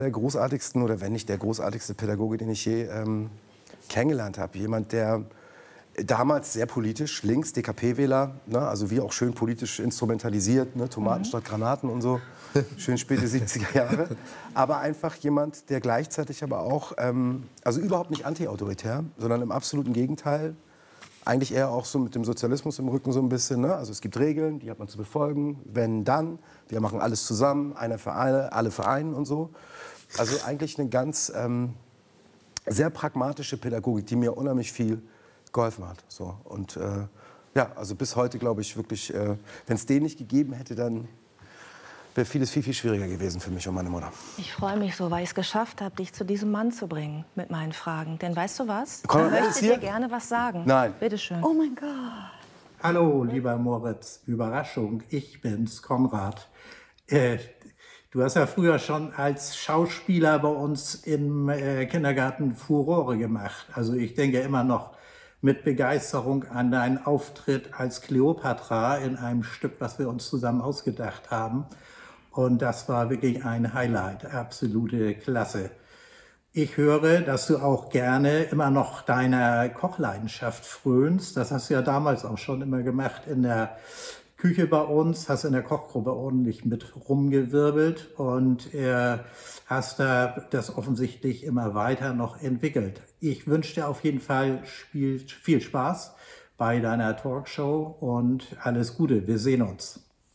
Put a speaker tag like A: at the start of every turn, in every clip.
A: Der großartigsten oder wenn nicht der großartigste Pädagoge, den ich je kennengelernt habe. Jemand, der damals sehr politisch, links, DKP-Wähler, ne, also wie auch schön politisch instrumentalisiert, ne, Tomaten statt Granaten und so, schön späte 70er Jahre. Aber einfach jemand, der gleichzeitig aber auch, also überhaupt nicht anti-autoritär, sondern im absoluten Gegenteil, eigentlich eher auch so mit dem Sozialismus im Rücken so ein bisschen. Ne? Also es gibt Regeln, die hat man zu befolgen, wenn, dann. Wir machen alles zusammen, einer für alle vereinen und so. Also eigentlich eine ganz sehr pragmatische Pädagogik, die mir unheimlich viel geholfen hat. So. Und ja, also bis heute glaube ich wirklich, wenn es den nicht gegeben hätte, dann wäre vieles viel, viel schwieriger gewesen für mich und meine Mutter.
B: Ich freue mich so, weil ich es geschafft habe, dich zu diesem Mann zu bringen mit meinen Fragen. Denn weißt du was? Ich möchte dir gerne was sagen.
A: Nein.
B: Bitte schön.
C: Oh mein Gott.
D: Hallo, lieber Moritz. Überraschung, ich bin's, Konrad. Du hast ja früher schon als Schauspieler bei uns im Kindergarten Furore gemacht. Also ich denke immer noch mit Begeisterung an deinen Auftritt als Kleopatra in einem Stück, was wir uns zusammen ausgedacht haben. Und das war wirklich ein Highlight, absolute Klasse. Ich höre, dass du auch gerne immer noch deiner Kochleidenschaft frönst. Das hast du ja damals auch schon immer gemacht in der Küche bei uns, hast in der Kochgruppe ordentlich mit rumgewirbelt und hast da das offensichtlich immer weiter noch entwickelt. Ich wünsche dir auf jeden Fall viel Spaß bei deiner Talkshow und alles Gute. Wir sehen uns.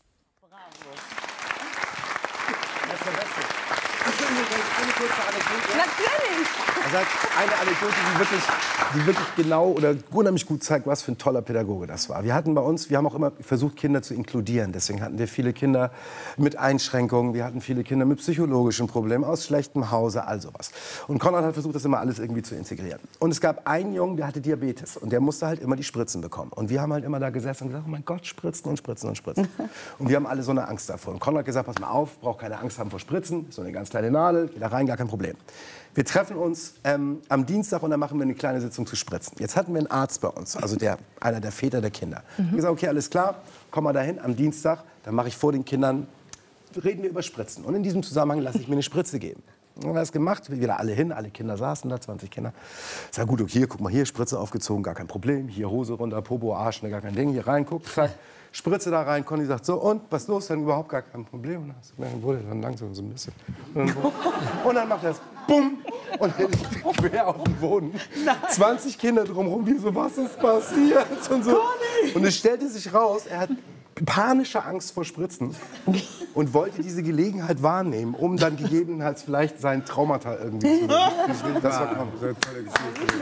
A: Eine kurze Anekdote.
C: Natürlich.
A: Also eine Anekdote, die wirklich genau oder unheimlich gut zeigt, was für ein toller Pädagoge das war. Wir haben auch immer versucht, Kinder zu inkludieren. Deswegen hatten wir viele Kinder mit Einschränkungen, wir hatten viele Kinder mit psychologischen Problemen, aus schlechtem Hause, all sowas. Und Konrad hat versucht, das immer alles irgendwie zu integrieren. Und es gab einen Jungen, der hatte Diabetes und der musste halt immer die Spritzen bekommen. Und wir haben halt immer da gesessen und gesagt, oh mein Gott, Spritzen und Spritzen und Spritzen. Und wir haben alle so eine Angst davor. Und Konrad hat gesagt, pass mal auf, braucht keine Angst haben vor Spritzen, so eine ganz kleine Nadel, geh da rein, gar kein Problem. Wir treffen uns am Dienstag und dann machen wir eine kleine Sitzung zu Spritzen. Jetzt hatten wir einen Arzt bei uns, also einer der Väter der Kinder. Ich gesagt, okay, alles klar, komm mal dahin am Dienstag, dann mache ich vor den Kindern, reden wir über Spritzen. Und in diesem Zusammenhang lasse ich mir eine Spritze geben. Und dann haben wir das gemacht, wir wieder alle hin, alle Kinder saßen da, 20 Kinder. Sag gut, okay, guck mal hier, Spritze aufgezogen, gar kein Problem. Hier Hose runter, Popo, Arsch, ne, gar kein Ding. Hier rein, guck, zack, Spritze da rein. Conny sagt so, und, was los? Dann überhaupt gar kein Problem. Und dann wurde dann langsam so ein bisschen. Und dann macht er das, bumm, und er liegt quer auf dem Boden. Nein. 20 Kinder drumherum, wie so, was ist passiert? Und so. Und es stellte sich raus, er hat panische Angst vor Spritzen und wollte diese Gelegenheit wahrnehmen, um dann gegebenenfalls vielleicht sein Traumata irgendwie zu lösen. Das war eine tolle Geschichte.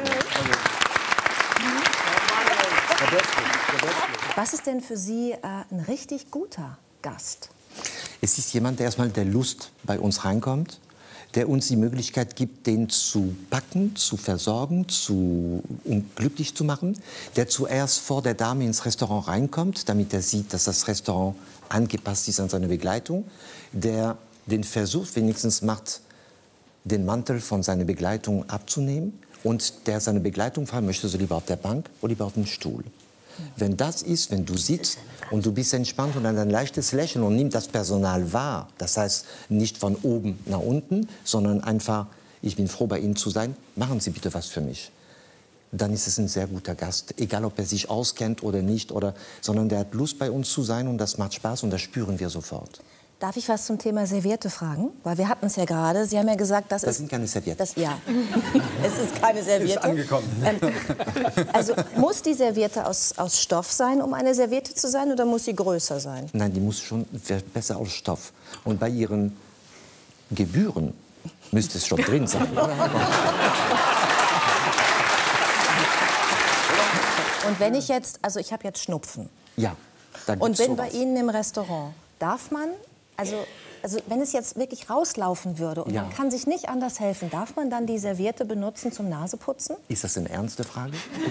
C: Was ist denn für Sie ein richtig guter Gast?
E: Es ist jemand, der erstmal der Lust bei uns reinkommt, der uns die Möglichkeit gibt, den zu packen, zu versorgen, um glücklich zu machen, der zuerst vor der Dame ins Restaurant reinkommt, damit er sieht, dass das Restaurant angepasst ist an seine Begleitung, der den Versuch wenigstens macht, den Mantel von seiner Begleitung abzunehmen und der seine Begleitung fragen möchte, so lieber auf der Bank oder lieber auf dem Stuhl. Wenn das ist, wenn du sitzt und du bist entspannt und dann ein leichtes Lächeln und nimmst das Personal wahr, das heißt nicht von oben nach unten, sondern einfach, ich bin froh, bei Ihnen zu sein, machen Sie bitte was für mich. Dann ist es ein sehr guter Gast, egal ob er sich auskennt oder nicht, sondern der hat Lust, bei uns zu sein und das macht Spaß und das spüren wir sofort.
C: Darf ich was zum Thema Serviette fragen? Weil wir hatten es ja gerade. Sie haben ja gesagt, das
E: sind keine Servietten.
C: Ja, es ist keine Serviette.
A: Ist angekommen.
C: Also muss die Serviette aus Stoff sein, um eine Serviette zu sein, oder muss sie größer sein?
E: Nein, die muss schon besser aus Stoff. Und bei ihren Gebühren müsste es schon drin sein.
C: Und wenn ich jetzt, also ich habe jetzt Schnupfen.
E: Ja.
C: Und bin bei Ihnen im Restaurant, darf man, also wenn es jetzt wirklich rauslaufen würde und man kann sich nicht anders helfen, darf man dann die Serviette benutzen zum Naseputzen?
E: Ist das eine ernste Frage?
C: Ich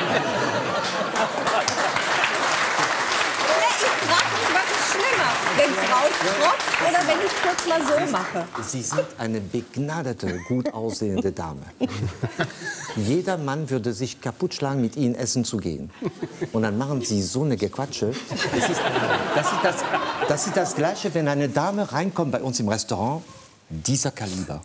C: frage mich, was ist schlimmer, wenn es raustropft oder wenn ich kurz mal so mache?
E: Sie sind eine begnadete, gut aussehende Dame. Jeder Mann würde sich kaputt schlagen, mit Ihnen essen zu gehen. Und dann machen Sie so eine Gequatsche. Das ist das Gleiche, wenn eine Dame reinkommt bei uns im Restaurant, dieser Kaliber.